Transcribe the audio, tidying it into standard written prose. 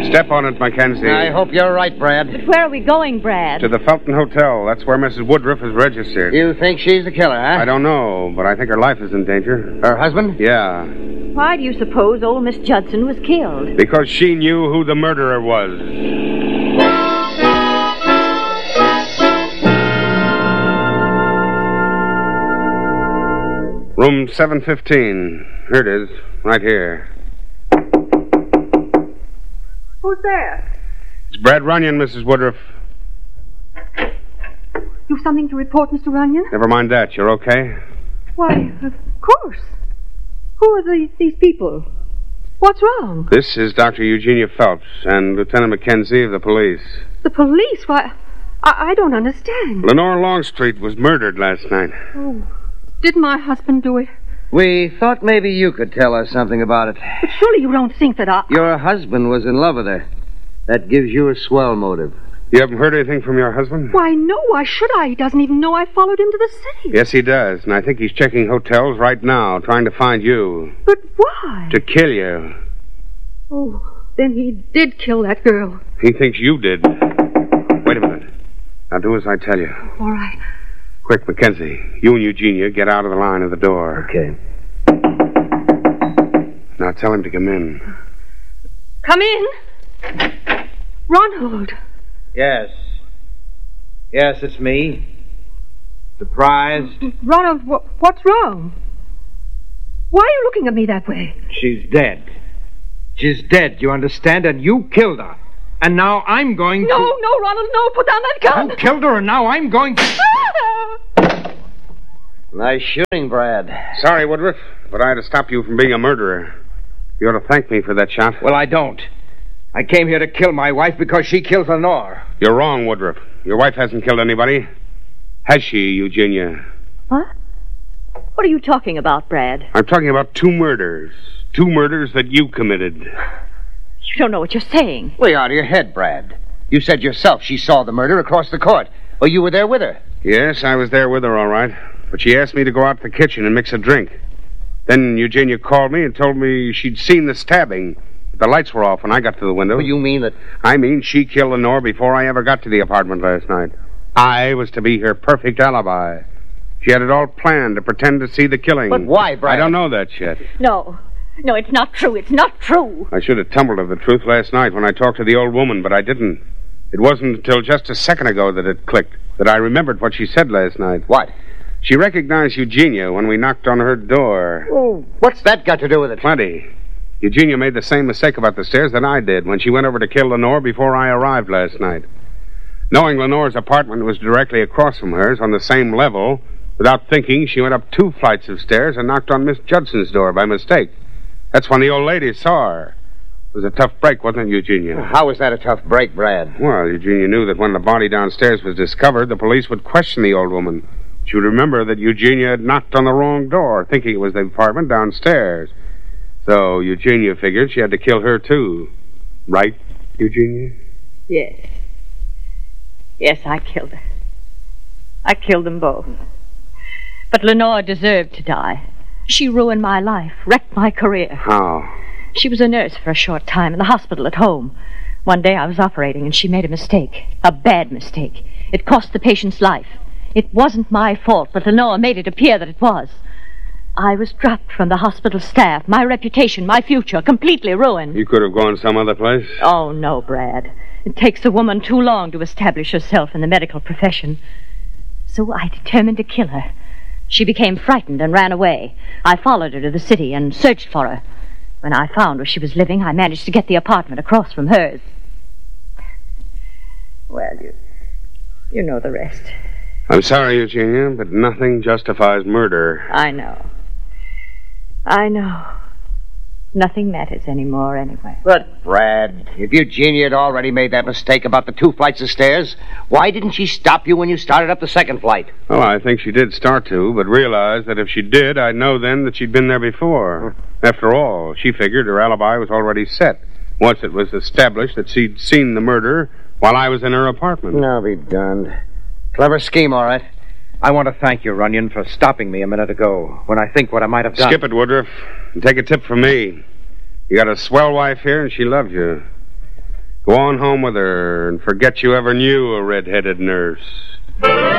Step on it, Mackenzie. I hope you're right, Brad. But where are we going, Brad? To the Felton Hotel. That's where Mrs. Woodruff is registered. You think she's the killer, huh? I don't know, but I think her life is in danger. Her husband? Yeah. Why do you suppose old Miss Judson was killed? Because she knew who the murderer was. Room 715. Here it is. Right here. Who's there? It's Brad Runyon, Mrs. Woodruff. You've something to report, Mr. Runyon? Never mind that. You're okay? Why, of course. Who are these people? What's wrong? This is Dr. Eugenia Phelps and Lieutenant Mackenzie of the police. The police? Why, I don't understand. Lenore Longstreet was murdered last night. Oh, did my husband do it? We thought maybe you could tell us something about it. But surely you don't think that I... Your husband was in love with her. That gives you a swell motive. You haven't heard anything from your husband? Why, no, why should I? He doesn't even know I followed him to the city. Yes, he does, and I think he's checking hotels right now, trying to find you. But why? To kill you. Oh, then he did kill that girl. He thinks you did. Wait a minute. Now do as I tell you. All right. Quick, Mackenzie. You and Eugenia get out of the line of the door. Okay. Now tell him to come in. Come in. Ronald. Yes. Yes, it's me. Surprised? Ronald, what's wrong? Why are you looking at me that way? She's dead. She's dead, you understand? And you killed her. And now I'm going to... No, Ronald, no, put down that gun. You killed her, and now I'm going to... Nice shooting, Brad. Sorry, Woodruff, but I had to stop you from being a murderer. You ought to thank me for that shot. Well, I don't. I came here to kill my wife because she killed Lenore. You're wrong, Woodruff. Your wife hasn't killed anybody. Has she, Eugenia? What? What are you talking about, Brad? I'm talking about 2 murders. 2 murders that you committed. You don't know what you're saying. Well, you're out of your head, Brad. You said yourself she saw the murder across the court. Well, you were there with her. Yes, I was there with her, all right. But she asked me to go out to the kitchen and mix a drink. Then Eugenia called me and told me she'd seen the stabbing. The lights were off when I got to the window. Well, you mean that... I mean she killed Lenore before I ever got to the apartment last night. I was to be her perfect alibi. She had it all planned to pretend to see the killing. But why, Brad? I don't know that yet. No, it's not true. It's not true. I should have tumbled of the truth last night when I talked to the old woman, but I didn't. It wasn't until just a second ago that it clicked, that I remembered what she said last night. What? She recognized Eugenia when we knocked on her door. Oh, what's that got to do with it? Plenty. Eugenia made the same mistake about the stairs that I did when she went over to kill Lenore before I arrived last night. Knowing Lenore's apartment was directly across from hers on the same level, without thinking, she went up 2 flights of stairs and knocked on Miss Judson's door by mistake. That's when the old lady saw her. It was a tough break, wasn't it, Eugenia? How was that a tough break, Brad? Well, Eugenia knew that when the body downstairs was discovered, the police would question the old woman. She would remember that Eugenia had knocked on the wrong door, thinking it was the apartment downstairs. So Eugenia figured she had to kill her, too. Right, Eugenia? Yes. Yes, I killed her. I killed them both. But Lenore deserved to die. She ruined my life, wrecked my career. How? She was a nurse for a short time in the hospital at home. One day I was operating and she made a mistake. A bad mistake. It cost the patient's life. It wasn't my fault, but Lenore made it appear that it was. I was dropped from the hospital staff. My reputation, my future, completely ruined. You could have gone some other place. Oh, no, Brad. It takes a woman too long to establish herself in the medical profession. So I determined to kill her. She became frightened and ran away. I followed her to the city and searched for her. When I found where she was living, I managed to get the apartment across from hers. Well, you know the rest. I'm sorry, Eugenia, but nothing justifies murder. I know. Nothing matters anymore anyway. But, Brad, if Eugenia had already made that mistake about the 2 flights of stairs, why didn't she stop you when you started up the second flight? Well, I think she did start to, but realized that if she did, I'd know then that she'd been there before. After all, she figured her alibi was already set. Once it was established that she'd seen the murder while I was in her apartment. I'll be darned. Clever scheme, all right. I want to thank you, Runyon, for stopping me a minute ago when I think what I might have done. Skip it, Woodruff. And take a tip from me. You got a swell wife here, and she loves you. Go on home with her and forget you ever knew a red-headed nurse.